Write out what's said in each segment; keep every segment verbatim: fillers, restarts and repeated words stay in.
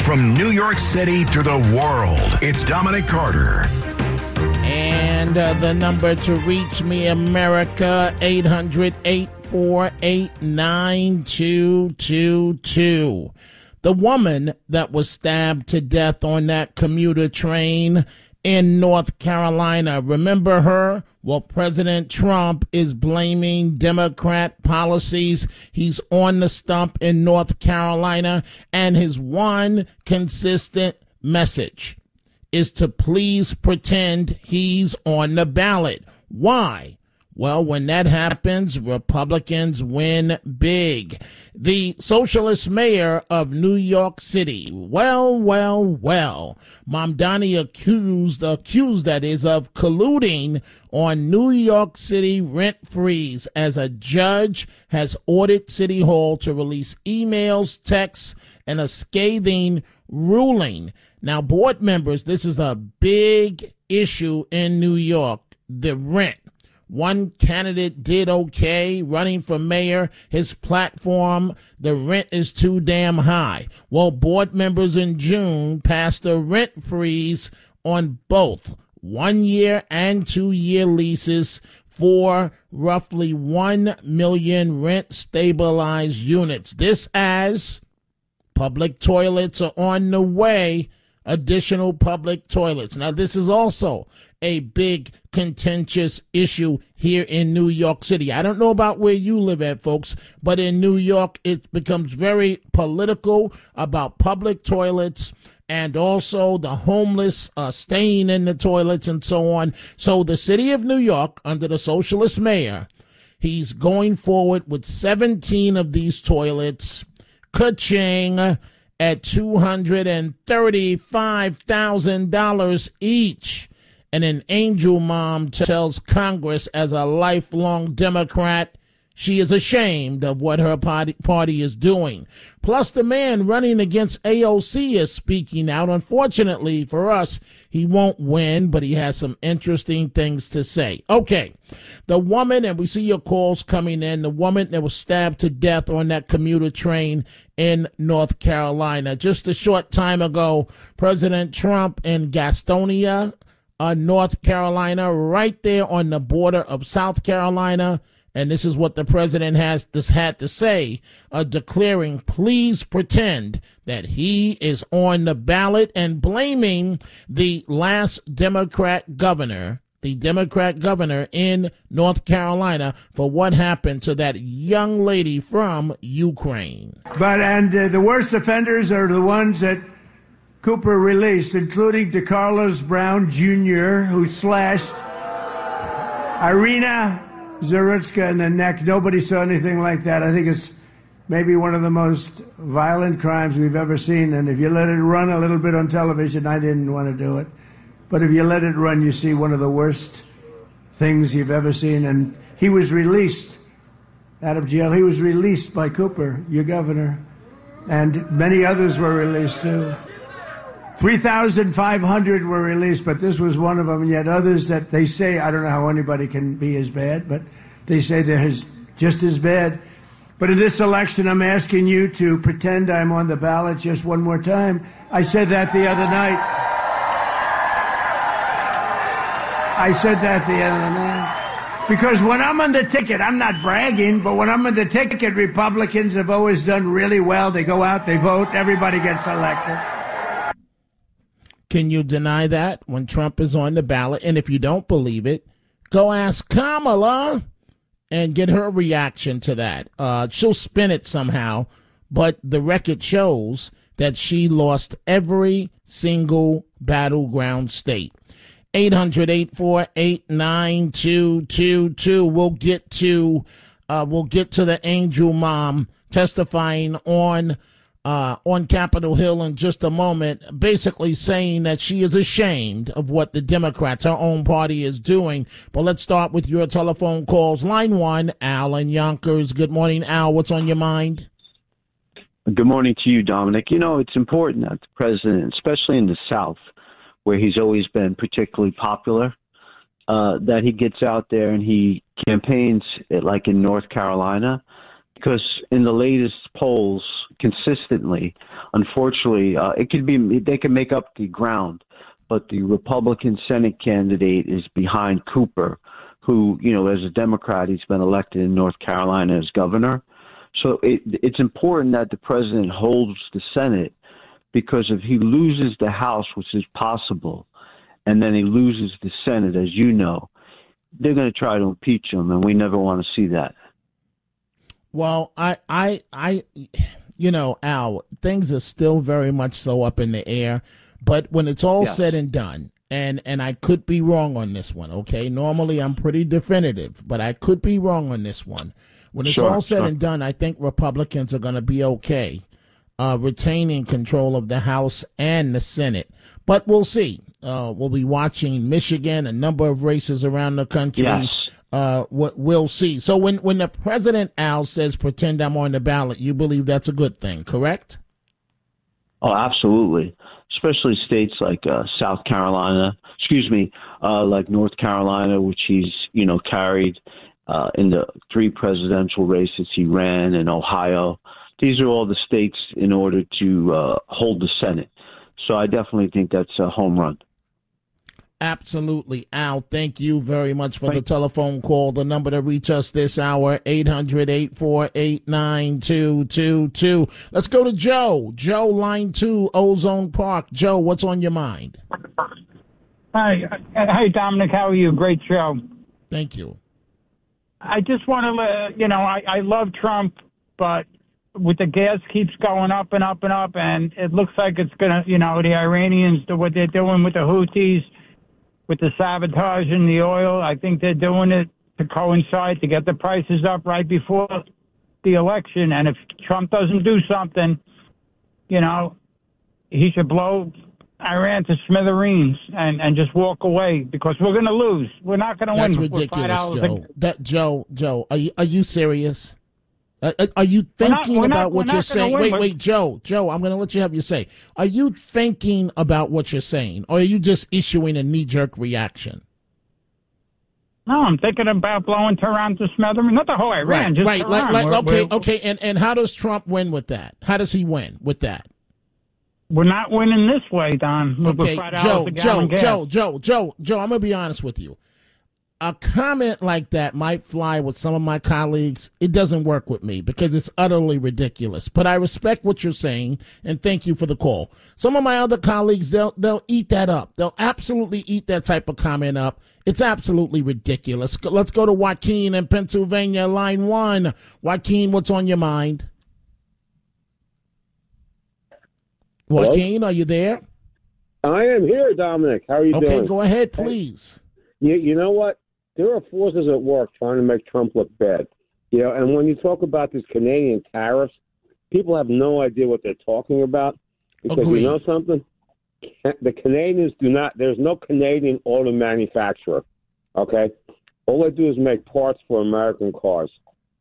From New York City to the world, it's Dominic Carter. And uh, the number to reach me, America, eight hundred, eight four eight, nine two two two. The woman that was stabbed to death on that commuter train in North Carolina, remember her? Well, President Trump is blaming Democrat policies. He's on the stump in North Carolina, and his one consistent message is to please pretend he's on the ballot. Why? Well, when that happens, Republicans win big. The socialist mayor of New York City, well, well, well, Mamdani accused, accused that is, of colluding on New York City rent freeze as a judge has ordered City Hall to release emails, texts, and a scathing ruling. Now, board members, this is a big issue in New York, the rent. One candidate did okay running for mayor. His platform, the rent is too damn high. Well, board members in June passed a rent freeze on both one-year and two-year leases for roughly one million rent-stabilized units. This as public toilets are on the way, additional public toilets. Now, this is also a big contentious issue here in New York City. I don't know about where you live at, folks, but in New York, it becomes very political about public toilets and also the homeless uh, staying in the toilets and so on. So the city of New York, under the socialist mayor, he's going forward with seventeen of these toilets, ka-ching, at two hundred thirty-five thousand dollars each. And an angel mom tells Congress, as a lifelong Democrat, she is ashamed of what her party, party is doing. Plus, the man running against A O C is speaking out. Unfortunately for us, he won't win, but he has some interesting things to say. Okay, the woman, and we see your calls coming in, the woman that was stabbed to death on that commuter train in North Carolina. Just a short time ago, President Trump in Gastonia, Uh, North Carolina, right there on the border of South Carolina. And this is what the president has this had to say, uh, declaring, please pretend that he is on the ballot, and blaming the last Democrat governor, the Democrat governor in North Carolina, for what happened to that young lady from Ukraine. But, and uh, the worst offenders are the ones that Cooper released, including DeCarlos Brown Junior, who slashed Irina Zarutska in the neck. Nobody saw anything like that. I think it's maybe one of the most violent crimes we've ever seen. And if you let it run a little bit on television, I didn't want to do it. But if you let it run, you see one of the worst things you've ever seen. And he was released out of jail. He was released by Cooper, your governor. And many others were released, too. three thousand five hundred were released, but this was one of them. And yet others that they say, I don't know how anybody can be as bad, but they say they're just as bad. But in this election, I'm asking you to pretend I'm on the ballot just one more time. I said that the other night. I said that the other night. Because when I'm on the ticket, I'm not bragging, but when I'm on the ticket, Republicans have always done really well. They go out, they vote, everybody gets elected. Can you deny that when Trump is on the ballot? And if you don't believe it, go ask Kamala and get her reaction to that. Uh, she'll spin it somehow, but the record shows that she lost every single battleground state. eight hundred, eight four eight, nine two two two. We'll get to uh, we'll get to the angel mom testifying on Uh, on Capitol Hill in just a moment, basically saying that she is ashamed of what the Democrats, her own party, is doing. But let's start with your telephone calls. Line one, Al in Yonkers. Good morning, Al. What's on your mind? Good morning to you, Dominic. You know, it's important that the president, especially in the South, where he's always been particularly popular, uh, that he gets out there and he campaigns like in North Carolina. because in the latest polls, consistently, unfortunately, uh, it could be they can make up the ground, but the Republican Senate candidate is behind Cooper, who, you know, as a Democrat, he's been elected in North Carolina as governor. So it, it's important that the president holds the Senate, because if he loses the House, which is possible, and then he loses the Senate, as you know, they're going to try to impeach him, and we never want to see that. Well, I, I, I, you know, Al, things are still very much so up in the air. But when it's all yeah. said and done, and, and I could be wrong on this one, okay? Normally I'm pretty definitive, but I could be wrong on this one. When it's sure, all said sure. and done, I think Republicans are going to be okay uh, retaining control of the House and the Senate. But we'll see. Uh, we'll be watching Michigan, a number of races around the country. Yes. Uh, we'll see. So when, when the president, Al, says, pretend I'm on the ballot, you believe that's a good thing, correct? Oh, absolutely. Especially states like uh, South Carolina, excuse me, uh, like North Carolina, which he's, you know, carried uh, in the three presidential races he ran, in Ohio. These are all the states in order to uh, hold the Senate. So I definitely think that's a home run. Absolutely. Al, thank you very much for the telephone call. The number to reach us this hour, eight hundred, eight four eight, nine two two two. Let's go to Joe. Joe, line two, Ozone Park. Joe, what's on your mind? Hi. Hi, Dominic. How are you? Great show. Thank you. I just want to let you know, I, I love Trump, but with the gas keeps going up and up and up, and it looks like it's going to, you know, the Iranians, what they're doing with the Houthis, with the sabotage in the oil, I think they're doing it to coincide to get the prices up right before the election. And if Trump doesn't do something, you know, he should blow Iran to smithereens and, and just walk away, because we're going to lose. We're not going to win. That's ridiculous, Joe. That, Joe, Joe, are you, are you serious? Uh, are you thinking we're not, we're about not, what you're saying? Wait, wait, Joe, Joe, I'm going to let you have your say. Are you thinking about what you're saying, or are you just issuing a knee-jerk reaction? No, I'm thinking about blowing Tehran to smithereens. Not the whole Iran, right, just right, Tehran. Like, like, we're, okay, we're, okay, and, and how does Trump win with that? How does he win with that? We're not winning this way, Don. Okay, Joe, Joe, Joe, Joe, Joe, Joe, I'm going to be honest with you. A comment like that might fly with some of my colleagues. It doesn't work with me because it's utterly ridiculous. But I respect what you're saying, and thank you for the call. Some of my other colleagues, they'll they'll eat that up. They'll absolutely eat that type of comment up. It's absolutely ridiculous. Let's go to Joaquin in Pennsylvania, line one. Joaquin, what's on your mind? Hello? Joaquin, are you there? I am here, Dominic. How are you okay, doing? Okay, go ahead, please. You, you know what? There are forces at work trying to make Trump look bad. You know, and when you talk about these Canadian tariffs, people have no idea what they're talking about. Because Agreed. You know something? The Canadians do not, there's no Canadian auto manufacturer, okay? All they do is make parts for American cars.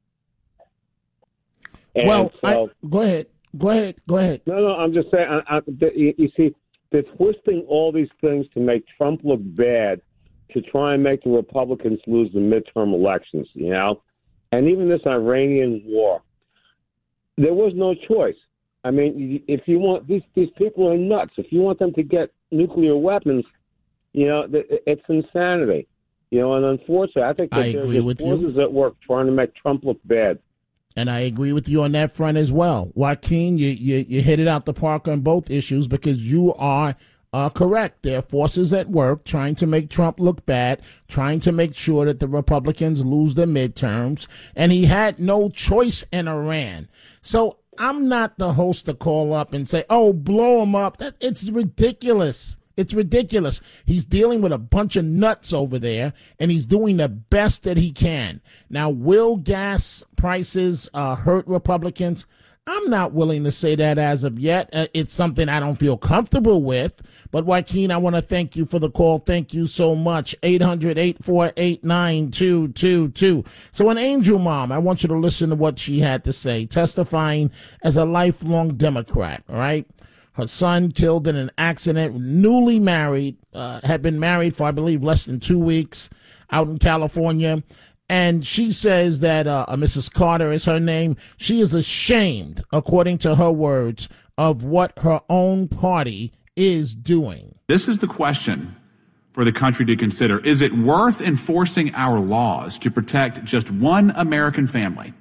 And well, so, I, go ahead. Go ahead. Go ahead. No, no, I'm just saying, I, I, you, you see, they're twisting all these things to make Trump look bad, to try and make the Republicans lose the midterm elections, you know? And even this Iranian war, there was no choice. I mean, if you want, these these people are nuts. If you want them to get nuclear weapons, you know, it's insanity. You know, and unfortunately, I think that I there's agree with forces you. at work trying to make Trump look bad. And I agree with you on that front as well. Joaquin, you, you, you hit it out the park on both issues because you are Uh, correct. There are forces at work trying to make Trump look bad, trying to make sure that the Republicans lose the midterms, and he had no choice in Iran. So I'm not the host to call up and say, oh, blow him up. That, it's ridiculous. It's ridiculous. He's dealing with a bunch of nuts over there, and he's doing the best that he can. Now, will gas prices uh, hurt Republicans? I'm not willing to say that as of yet. Uh, it's something I don't feel comfortable with. But, Joaquin, I want to thank you for the call. Thank you so much. eight hundred, eight four eight, nine two two two. So an Angel Mom, I want you to listen to what she had to say, testifying as a lifelong Democrat, all right? Her son killed in an accident, newly married, uh, had been married for, I believe, less than two weeks out in California. And she says that uh, Missus Carter is her name. She is ashamed, according to her words, of what her own party is doing. This is the question for the country to consider. Is it worth enforcing our laws to protect just one American family?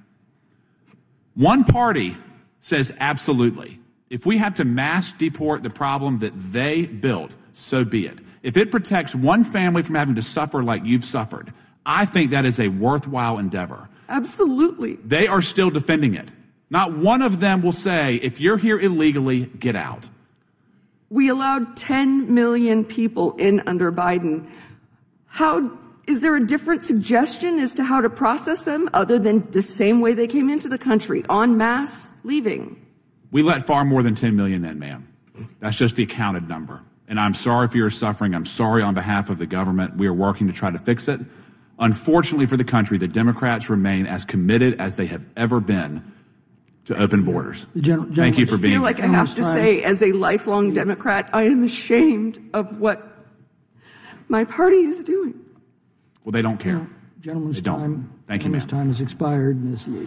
One party says absolutely. If we have to mass deport the problem that they built, so be it. If it protects one family from having to suffer like you've suffered, I think that is a worthwhile endeavor. Absolutely. They are still defending it. Not one of them will say, if you're here illegally, get out. We allowed ten million people in under Biden. How is there a different suggestion as to how to process them other than the same way they came into the country, en masse, leaving? We let far more than ten million in, ma'am. That's just the accounted number. And I'm sorry for your suffering. I'm sorry on behalf of the government. We are working to try to fix it. Unfortunately for the country, the Democrats remain as committed as they have ever been to open borders. Gen- Thank you for being here. I feel like I have to say, as a lifelong Democrat, I am ashamed of what my party is doing. Well, they don't care. No, gentleman's they don't. time. Thank you, ma'am. Time has expired. Miz Lee.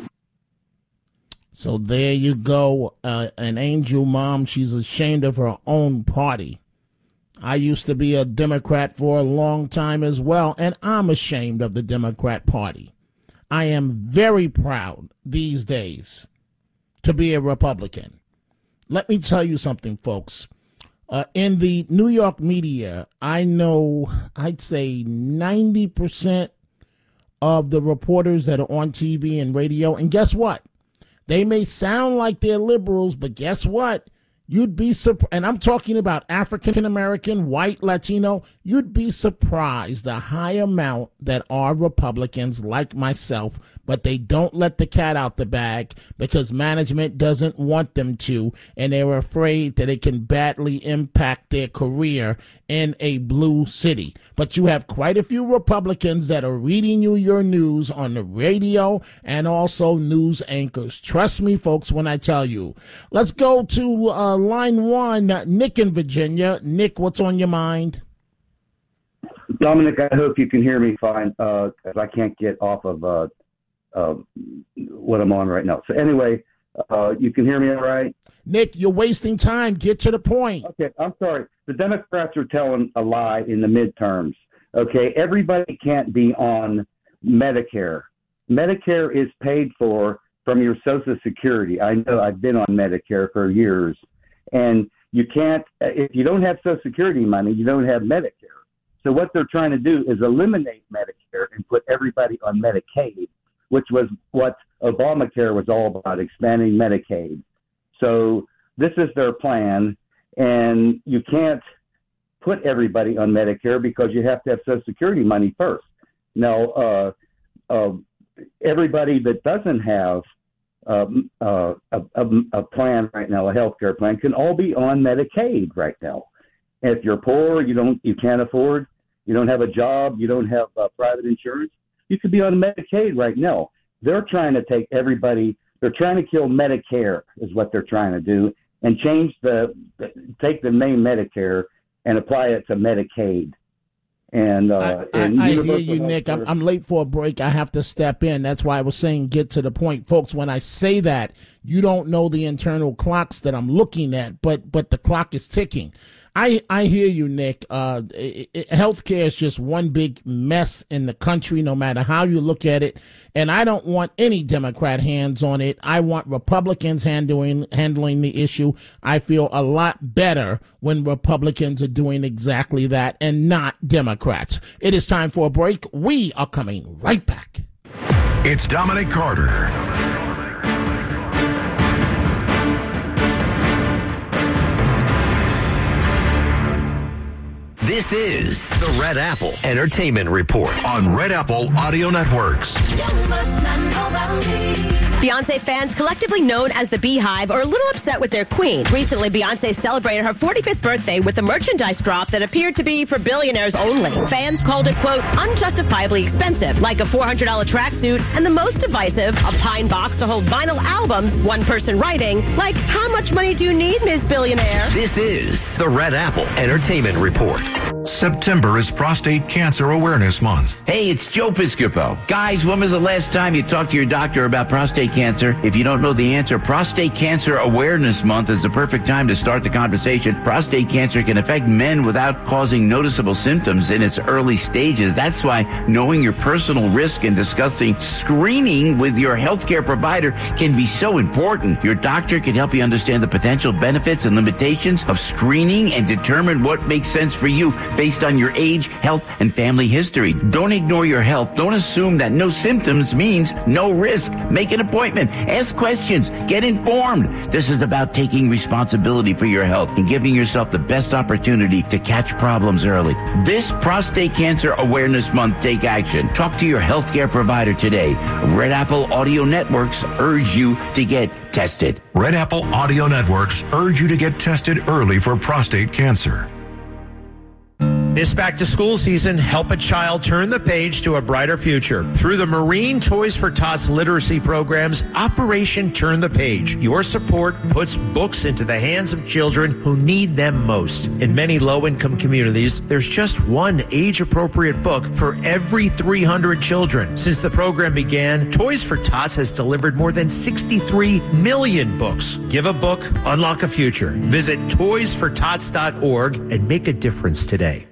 So there you go. Uh, an angel mom. She's ashamed of her own party. I used to be a Democrat for a long time as well, and I'm ashamed of the Democrat Party. I am very proud these days to be a Republican. Let me tell you something, folks. Uh, in the New York media, I know I'd say ninety percent of the reporters that are on T V and radio, and guess what? They may sound like they're liberals, but guess what? You'd be surprised, and I'm talking about African-American, white, Latino, you'd be surprised the high amount that are Republicans like myself, but they don't let the cat out the bag because management doesn't want them to, and they're afraid that it can badly impact their career in a blue city. But you have quite a few Republicans that are reading you your news on the radio and also news anchors. Trust me, folks, when I tell you. Let's go to uh, line one, Nick in Virginia. Nick, what's on your mind? Dominic, I hope you can hear me fine because uh, I can't get off of uh, uh, what I'm on right now. So anyway, uh, you can hear me all right? Nick, you're wasting time. Get to the point. Okay, I'm sorry. The Democrats are telling a lie in the midterms. Okay, everybody can't be on Medicare. Medicare is paid for from your Social Security. I know I've been on Medicare for years. And you can't, if you don't have Social Security money, you don't have Medicare. So what they're trying to do is eliminate Medicare and put everybody on Medicaid, which was what Obamacare was all about, expanding Medicaid. So this is their plan, and you can't put everybody on Medicare because you have to have Social Security money first. Now, uh, uh, everybody that doesn't have um, uh, a, a, a plan right now, a health care plan, can all be on Medicaid right now. If you're poor, you don't, you can't afford, you don't have a job, you don't have uh, private insurance, you could be on Medicaid right now. They're trying to take everybody. They're trying to kill Medicare is what they're trying to do, and change the, take the name Medicare and apply it to Medicaid. And, uh, I, and I, I hear you, Nick. I'm, I'm late for a break. I have to step in. That's why I was saying get to the point. Folks, when I say that, you don't know the internal clocks that I'm looking at, but but the clock is ticking. I, I hear you, Nick. Uh, it, it, healthcare is just one big mess in the country, no matter how you look at it. And I don't want any Democrat hands on it. I want Republicans handling handling the issue. I feel a lot better when Republicans are doing exactly that and not Democrats. It is time for a break. We are coming right back. It's Dominic Carter. This is the Red Apple Entertainment Report on Red Apple Audio Networks. Beyonce fans, collectively known as the Beehive, are a little upset with their queen. Recently, Beyonce celebrated her forty-fifth birthday with a merchandise drop that appeared to be for billionaires only. Fans called it, quote, unjustifiably expensive, like a four hundred dollars tracksuit, and the most divisive, a pine box to hold vinyl albums, one person writing, like, how much money do you need, Miz Billionaire? This is the Red Apple Entertainment Report. September is Prostate Cancer Awareness Month. Hey, it's Joe Piscopo. Guys, when was the last time you talked to your doctor about prostate cancer? If you don't know the answer, Prostate Cancer Awareness Month is the perfect time to start the conversation. Prostate cancer can affect men without causing noticeable symptoms in its early stages. That's why knowing your personal risk and discussing screening with your healthcare provider can be so important. Your doctor can help you understand the potential benefits and limitations of screening and determine what makes sense for you based on your age, health, and family history. Don't ignore your health. Don't assume that no symptoms means no risk. Make an appointment. Ask questions. Get informed. This is about taking responsibility for your health and giving yourself the best opportunity to catch problems early. This Prostate Cancer Awareness Month, take action. Talk to your healthcare provider today. Red Apple Audio Networks urge you to get tested. Red Apple Audio Networks urge you to get tested early for prostate cancer. This back-to-school season, help a child turn the page to a brighter future. Through the Marine Toys for Tots literacy programs, Operation Turn the Page. Your support puts books into the hands of children who need them most. In many low-income communities, there's just one age-appropriate book for every three hundred children. Since the program began, Toys for Tots has delivered more than sixty-three million books. Give a book, unlock a future. Visit toys for tots dot org and make a difference today.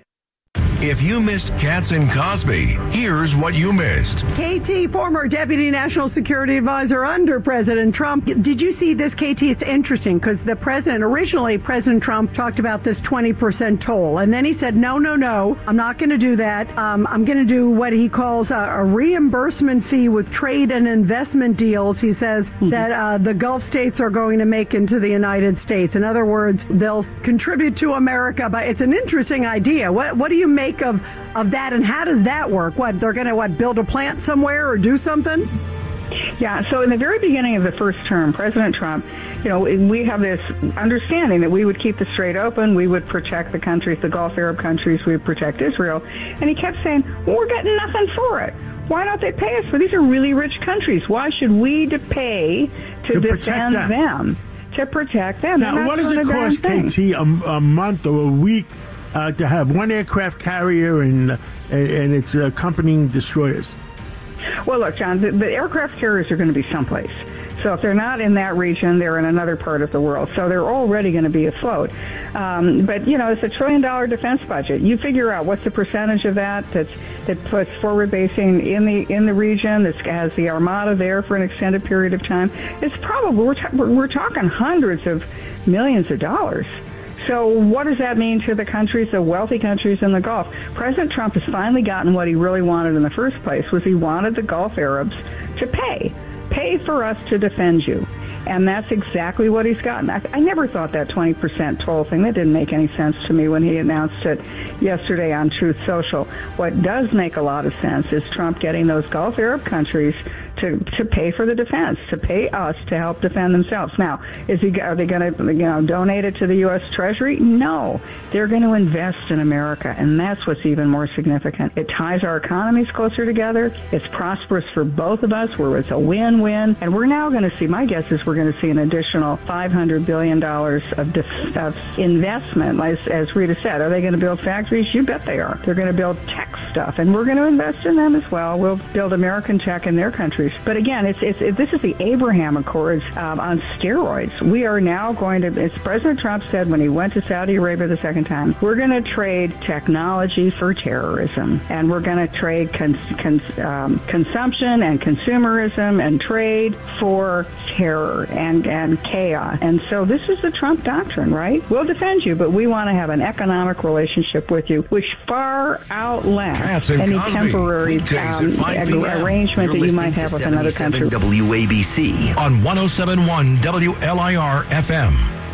If you missed Katz and Cosby, here's what you missed. K T, former Deputy National Security Advisor under President Trump. Did you see this, K T? It's interesting because the president, originally President Trump talked about this twenty percent toll. And then he said, no, no, no, I'm not going to do that. Um, I'm going to do what he calls a, a reimbursement fee with trade and investment deals. He says mm-hmm. that uh, the Gulf states are going to make into the United States. In other words, they'll contribute to America. But it's an interesting idea. What, what do you make of of that, and how does that work? What, they're going to what build a plant somewhere or do something? Yeah, so in the very beginning of the first term, President Trump, you know, we have this understanding that we would keep the Strait open, we would protect the countries, the Gulf Arab countries, we would protect Israel, and he kept saying, well, we're getting nothing for it. Why don't they pay us? For these are really rich countries. Why should we to pay to, to defend them. them? To protect them. Now, what does it cost, K T, a, a month or a week Uh, to have one aircraft carrier and uh, and its uh, accompanying destroyers? Well, look, John, the, the aircraft carriers are going to be someplace. So if they're not in that region, they're in another part of the world. So they're already going to be afloat. Um, but, you know, it's a trillion-dollar defense budget. You figure out what's the percentage of that that's, that puts forward basing in the in the region, that has the Armada there for an extended period of time. It's probably, we're, ta- we're talking hundreds of millions of dollars. So what does that mean to the countries, the wealthy countries in the Gulf? President Trump has finally gotten what he really wanted in the first place, was he wanted the Gulf Arabs to pay. Pay for us to defend you. And that's exactly what he's gotten. I, I never thought that twenty percent toll thing, that didn't make any sense to me when he announced it yesterday on Truth Social. What does make a lot of sense is Trump getting those Gulf Arab countries to to pay for the defense, to pay us to help defend themselves. Now, is he are they going to you know donate it to the U S Treasury? No, they're going to invest in America, and that's what's even more significant. It ties our economies closer together. It's prosperous for both of us, where it's a win-win. And we're now going to see, my guess is we're going to see an additional five hundred billion dollars of, def- of investment. As, as Rita said, are they going to build factories? You bet they are. They're going to build tech stuff, and we're going to invest in them as well. We'll build American tech in their countries. But again, it's, it's it, this is the Abraham Accords um, on steroids. We are now going to, as President Trump said when he went to Saudi Arabia the second time, we're going to trade technology for terrorism, and we're going to trade cons, cons, um, consumption and consumerism and trade for terror and, and chaos. And so this is the Trump doctrine, right? We'll defend you, but we want to have an economic relationship with you, which far outlasts any Cosby. temporary um, ag- arrangement You're that you might have with another country. W A B C on one oh seven point one W L I R F M.